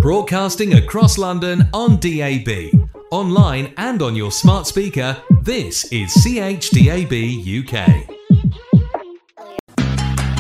Broadcasting across London on DAB, online and on your smart speaker, this is CHDAB UK.